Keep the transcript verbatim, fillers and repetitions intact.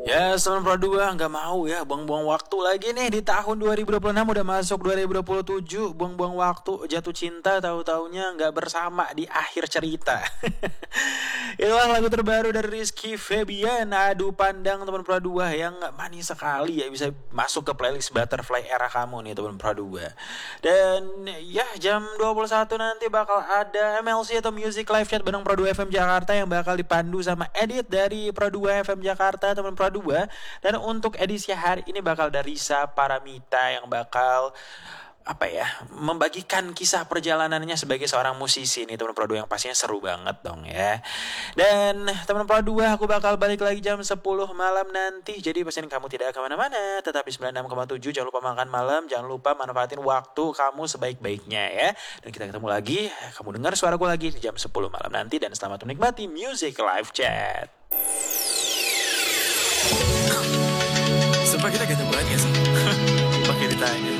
Ya, teman Pro dua nggak mau ya buang-buang waktu lagi nih di tahun dua ribu dua puluh enam udah masuk dua ribu dua puluh tujuh, buang-buang waktu jatuh cinta tahu-taunya nggak bersama di akhir cerita. Itulah lagu terbaru dari Rizky Febian, Adu Pandang teman Pro dua yang manis sekali ya, bisa masuk ke playlist Butterfly era kamu nih teman Pro dua. Dan ya jam dua puluh satu nanti bakal ada M L C atau Music Live Chat bareng Pro dua F M Jakarta yang bakal dipandu sama edit dari Pro dua F M Jakarta teman Pro dua. Dan untuk edisi hari ini bakal dari Risa Paramita yang bakal apa ya membagikan kisah perjalanannya sebagai seorang musisi nih teman Pro dua, yang pastinya seru banget dong ya. Dan teman Pro dua, aku bakal balik lagi jam sepuluh malam nanti, jadi pastiin kamu tidak kemana-mana, tetap di sembilan puluh enam koma tujuh. Jangan lupa makan malam, jangan lupa manfaatin waktu kamu sebaik-baiknya ya. Dan kita ketemu lagi, kamu dengar suaraku lagi di jam sepuluh malam nanti. Dan selamat menikmati Music Live Chat. Sumpah kita ganteng banget gak sih? Pakai ditanya.